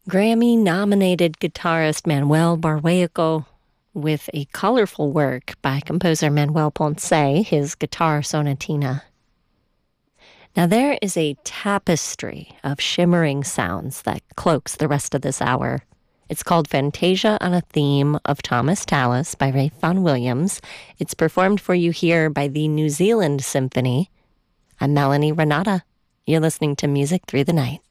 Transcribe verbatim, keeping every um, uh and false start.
Grammy-nominated guitarist Manuel Barrueco with a colorful work by composer Manuel Ponce, his Guitar Sonatina. Now there is a tapestry of shimmering sounds that cloaks the rest of this hour. It's called Fantasia on a Theme of Thomas Tallis by Ralph Vaughan Williams. It's performed for you here by the New Zealand Symphony. I'm Melanie Renata. You're listening to Music Through the Night.